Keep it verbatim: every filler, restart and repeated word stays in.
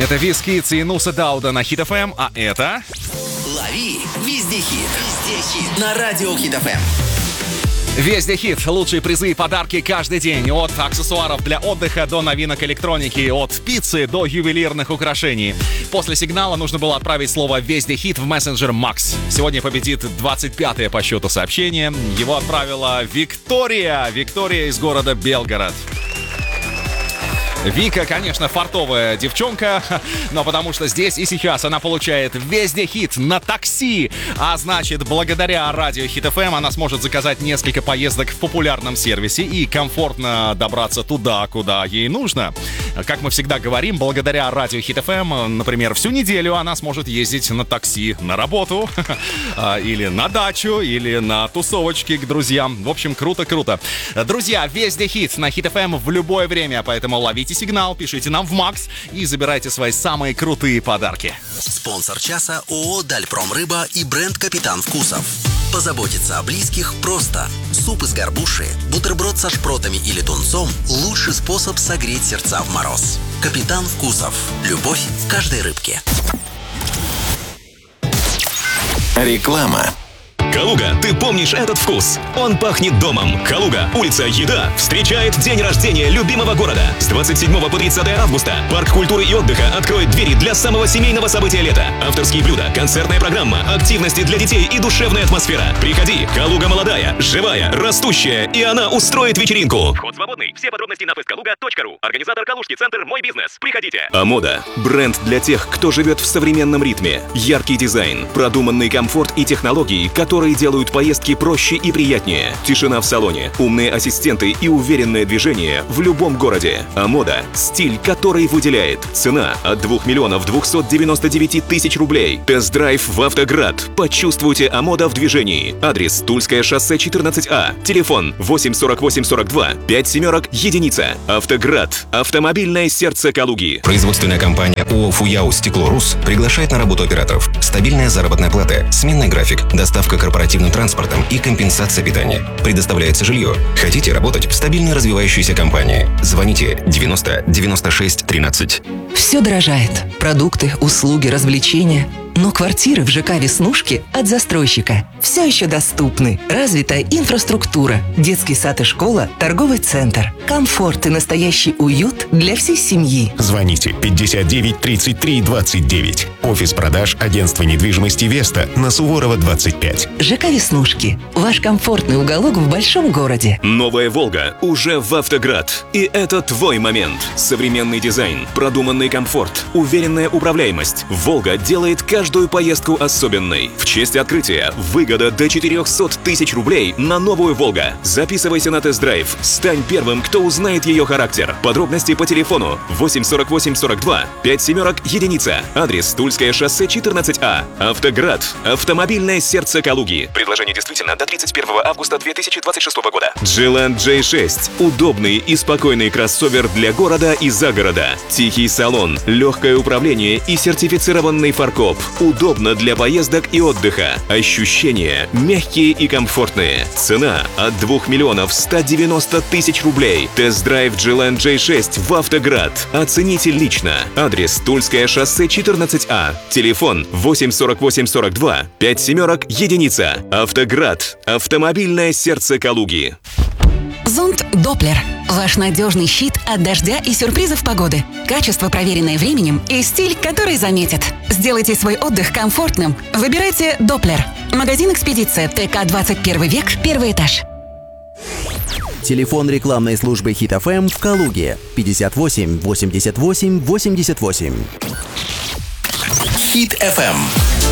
Это Виз Kids и Нуса Дауда на Хит эф эм, а это... Лови везде хит. Везде хит. На радио Хит эф эм. Везде хит. Лучшие призы и подарки каждый день. От аксессуаров для отдыха до новинок электроники. От пиццы до ювелирных украшений. После сигнала нужно было отправить слово «Везде хит» в мессенджер Макс. Сегодня победит двадцать пятое по счету сообщение. Его отправила Виктория. Виктория из города Белгород. Вика, конечно, фартовая девчонка, но потому что здесь и сейчас она получает везде хит на такси. А значит, благодаря радио Хит эф эм она сможет заказать несколько поездок в популярном сервисе и комфортно добраться туда, куда ей нужно. Как мы всегда говорим, благодаря радио Хит эф эм, например, всю неделю она сможет ездить на такси на работу, или на дачу, или на тусовочки к друзьям. В общем, круто-круто. Друзья, везде хит на Хит эф эм в любое время, поэтому ловите сигнал, пишите нам в Макс и забирайте свои самые крутые подарки. Спонсор часа ООО «Дальпромрыба» и бренд «Капитан Вкусов». Позаботиться о близких просто. Суп из горбуши, бутерброд со шпротами или тунцом – лучший способ согреть сердца в мороз. «Капитан Вкусов». Любовь в каждой рыбке. Реклама. Калуга, ты помнишь этот вкус? Он пахнет домом. Калуга, улица Еда, встречает день рождения любимого города. С двадцать седьмого по тридцатое августа парк культуры и отдыха откроет двери для самого семейного события лета. Авторские блюда, концертная программа, активности для детей и душевная атмосфера. Приходи, Калуга молодая, живая, растущая, и она устроит вечеринку. Вход свободный. Все подробности на фесткалуга точка ру. Организатор Калужский центр «Мой бизнес». Приходите. Амода. Бренд для тех, кто живет в современном ритме. Яркий дизайн, продуманный комфорт и технологии, которые делают поездки проще и приятнее. Тишина в салоне, умные ассистенты и уверенное движение в любом городе. Амода – стиль, который выделяет. Цена от двух миллионов двухсот девяноста девяти тысяч рублей. Тест-драйв в Автоград. Почувствуйте Амода в движении. Адрес: Тульское шоссе четырнадцать А. Телефон восемь сорок восемь сорок два пять семерок единица. Автоград. Автомобильное сердце Калуги. Производственная компания ООО «Фуяу Стеклорус» приглашает на работу операторов. Стабильная заработная плата, сменный график, доставка корпоративным транспортом и компенсация питания. Предоставляется жилье. Хотите работать в стабильной развивающейся компании? Звоните девяносто девяносто шесть тринадцать. Все дорожает. Продукты, услуги, развлечения. Но квартиры в ЖК «Веснушки» от застройщика все еще доступны. Развитая инфраструктура, детский сад и школа, торговый центр. Комфорт и настоящий уют для всей семьи. Звоните пятьдесят девять тридцать три двадцать девять. Офис продаж агентства недвижимости «Веста» на Суворова двадцать пять. ЖК «Веснушки» – ваш комфортный уголок в большом городе. Новая «Волга» уже в Автоград. И это твой момент. Современный дизайн, продуманный комфорт, уверенная управляемость. «Волга» делает каждый Каждую поездку особенной. В честь открытия выгода до четыреста тысяч рублей на новую «Волга». Записывайся на тест-драйв. Стань первым, кто узнает ее характер. Подробности по телефону восемь сорок восемь сорок два пять семерок единица. Адрес: Тульское шоссе четырнадцать А. Автоград. Автомобильное сердце Калуги. Предложение действительно до тридцать первого августа две тысячи двадцать шестого года. Джеланд джей шесть. Удобный и спокойный кроссовер для города и загорода. Тихий салон, легкое управление и сертифицированный фаркоп. Удобно для поездок и отдыха. Ощущения мягкие и комфортные. Цена от двух миллионов ста девяноста тысяч рублей. Тест-драйв Джеланд джей шесть в Автоград. Оцените лично. Адрес: Тульское шоссе четырнадцать А. Телефон восемь сорок восемь сорок два пять семерок единица. Автоград. Автомобильное сердце Калуги. Зонт Доплер. Ваш надежный щит от дождя и сюрпризов погоды. Качество, проверенное временем, и стиль, который заметит. Сделайте свой отдых комфортным. Выбирайте Доплер. Магазин «Экспедиция», ТК двадцать первый век, первый этаж. Телефон рекламной службы Хит эф эм в Калуге пятьдесят восемь восемьдесят восемь восемьдесят восемь. Хит эф эм.